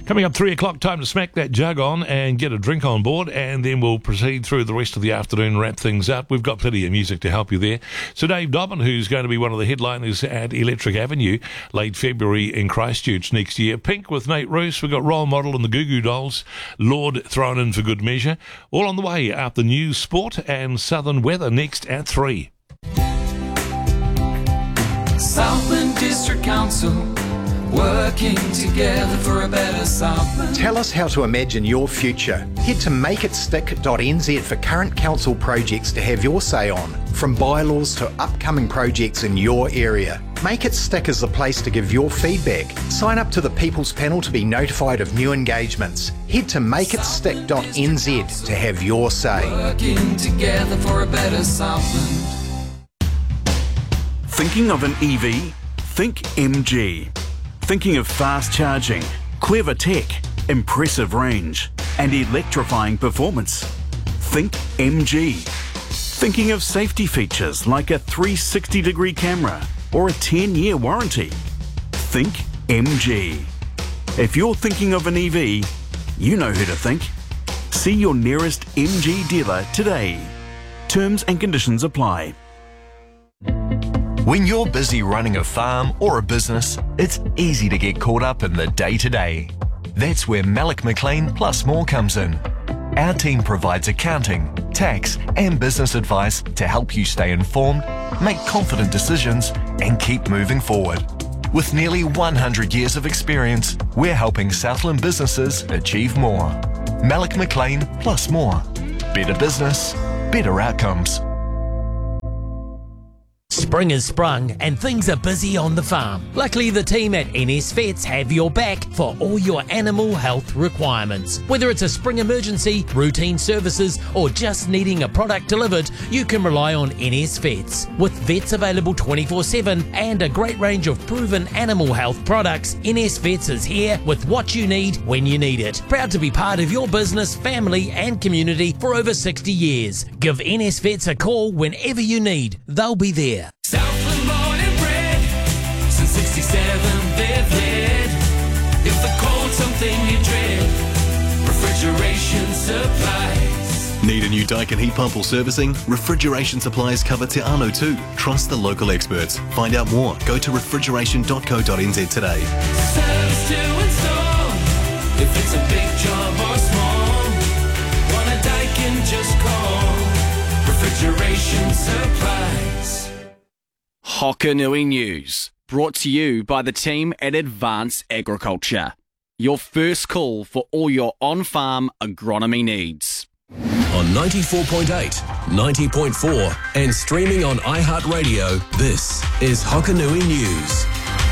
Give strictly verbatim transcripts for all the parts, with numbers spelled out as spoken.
Coming up three o'clock, time to smack that jug on and get a drink on board, and then we'll proceed through the rest of the afternoon and wrap things up. We've got plenty of music to help you there. So Dave Dobbin, who's going to be one of the headliners at Electric Avenue late February in Christchurch next year. Pink with Nate Roos. We've got Role Model and the Goo Goo Dolls. Lord thrown in for good measure. All on the way after news, sport and southern weather next at three. Southland District Council, working together for a better Southland. Tell us how to imagine your future. Head to make it stick dot n z for current council projects to have your say on, from bylaws to upcoming projects in your area. Make It Stick is the place to give your feedback. Sign up to the People's Panel to be notified of new engagements. Head to make it stick dot n z to have your say. Working together for a better Southland. Thinking of an E V? Think M G. Thinking of fast charging, clever tech, impressive range, and electrifying performance? Think M G. Thinking of safety features like a three sixty degree camera or a ten year warranty? Think M G. If you're thinking of an E V, you know who to think. See your nearest M G dealer today. Terms and conditions apply. When you're busy running a farm or a business, it's easy to get caught up in the day-to-day. That's where Malik McLean Plus More comes in. Our team provides accounting, tax and business advice to help you stay informed, make confident decisions and keep moving forward. With nearly one hundred years of experience, we're helping Southland businesses achieve more. Malik McLean Plus More. Better business, better outcomes. Spring has sprung and things are busy on the farm. Luckily, the team at N S Vets have your back for all your animal health requirements. Whether it's a spring emergency, routine services, or just needing a product delivered, you can rely on N S Vets. With vets available twenty-four seven and a great range of proven animal health products, N S Vets is here with what you need when you need it. Proud to be part of your business, family, and community for over sixty years. Give N S Vets a call whenever you need. They'll be there. Southland born and bred, since sixty-seven they've led. If the cold's something you dread, refrigeration supplies. Need a new Daikin heat pump or servicing? Refrigeration Supplies cover Te Anau too. Trust the local experts. Find out more. Go to refrigeration dot co dot n z today. Service to install, if it's a big job or small. Want a Daikin, just call Refrigeration Supplies. Hokanui News, brought to you by the team at Advanced Agriculture. Your first call for all your on-farm agronomy needs. On ninety-four point eight, ninety point four and streaming on iHeartRadio, this is Hokanui News.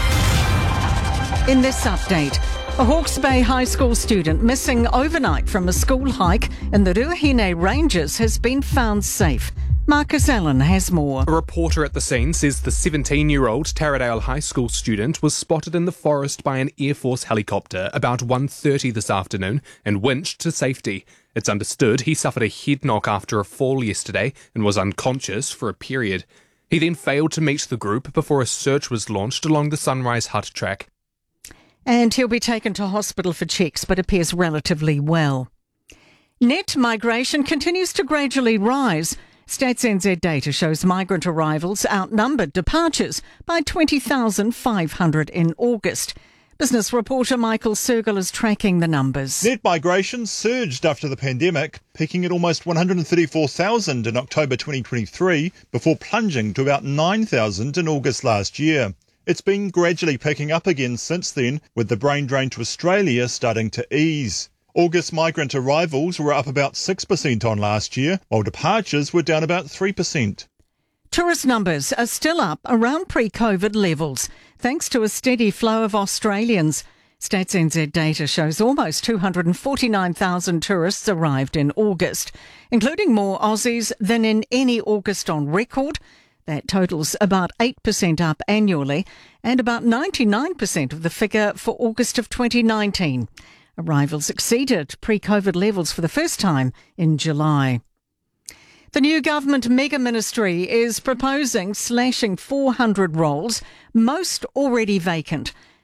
In this update, a Hawke's Bay High School student missing overnight from a school hike in the Ruahine Ranges has been found safe. Marcus Allen has more. A reporter at the scene says the seventeen-year-old Taradale High School student was spotted in the forest by an Air Force helicopter about one thirty this afternoon and winched to safety. It's understood he suffered a head knock after a fall yesterday and was unconscious for a period. He then failed to meet the group before a search was launched along the Sunrise Hut track. And he'll be taken to hospital for checks, but appears relatively well. Net migration continues to gradually rise. Stats N Z data shows migrant arrivals outnumbered departures by twenty thousand five hundred in August. Business reporter Michael Sergel is tracking the numbers. Net migration surged after the pandemic, peaking at almost one hundred thirty-four thousand in October twenty twenty-three, before plunging to about nine thousand in August last year. It's been gradually picking up again since then, with the brain drain to Australia starting to ease. August migrant arrivals were up about six percent on last year, while departures were down about three percent. Tourist numbers are still up around pre-COVID levels, thanks to a steady flow of Australians. Stats N Z data shows almost two hundred forty-nine thousand tourists arrived in August, including more Aussies than in any August on record. That totals about eight percent up annually and about ninety-nine percent of the figure for August of twenty nineteen. Arrivals exceeded pre-COVID levels for the first time in July. The new government mega ministry is proposing slashing four hundred roles, most already vacant.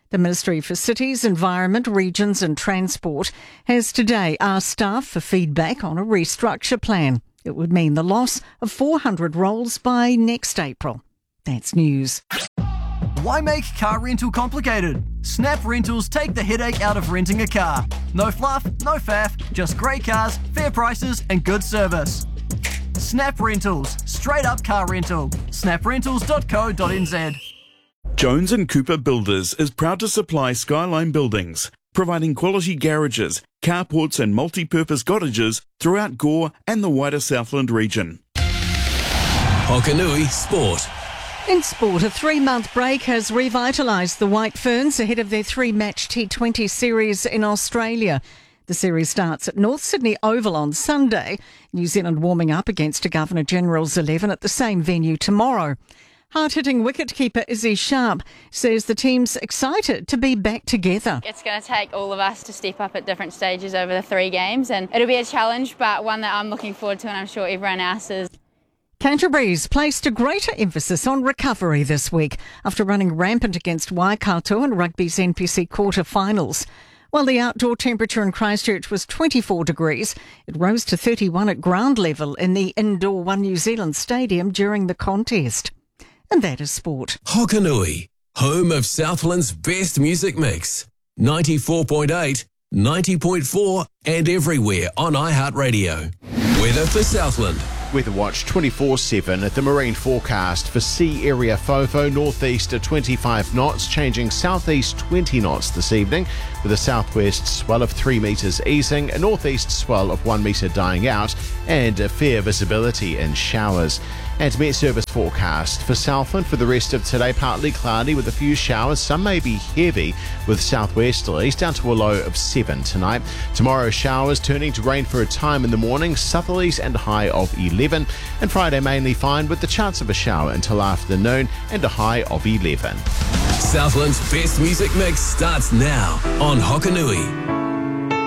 The Ministry for Cities, Environment, Regions and Transport has today asked staff for feedback on a restructure plan. It would mean the loss of four hundred roles by next April. That's news. Why make car rental complicated? Snap Rentals take the headache out of renting a car. No fluff, no faff, just great cars, fair prices and good service. Snap Rentals, straight up car rental. snap rentals dot co dot n z. Jones and Cooper Builders is proud to supply Skyline Buildings, providing quality garages, carports and multi-purpose cottages throughout Gore and the wider Southland region. Hokanui Sport. In sport, a three-month break has revitalised the White Ferns ahead of their three-match T twenty series in Australia. The series starts at North Sydney Oval on Sunday. New Zealand warming up against a Governor-General's eleven at the same venue tomorrow. Hard-hitting wicketkeeper Izzy Sharp says the team's excited to be back together. It's going to take all of us to step up at different stages over the three games, and it'll be a challenge, but one that I'm looking forward to, and I'm sure everyone else is. Canterbury's placed a greater emphasis on recovery this week after running rampant against Waikato in rugby's N P C quarter-finals. While the outdoor temperature in Christchurch was twenty-four degrees, it rose to thirty-one at ground level in the indoor One New Zealand Stadium during the contest. And that is sport. Hokanui, home of Southland's best music mix. ninety-four point eight, ninety point four and everywhere on iHeartRadio. Weather for Southland. Weather Watch twenty-four seven at the marine forecast for sea area FOFO, northeast at twenty-five knots, changing southeast twenty knots this evening, with a southwest swell of three metres easing, a northeast swell of one metre dying out, and a fair visibility in showers. And Met Service forecast for Southland for the rest of today, partly cloudy with a few showers. Some may be heavy with southwesterlies, down to a low of seven tonight. Tomorrow, showers turning to rain for a time in the morning, southerlies and a high of eleven. And Friday mainly fine with the chance of a shower until afternoon and a high of eleven. Southland's best music mix starts now on Hokanui.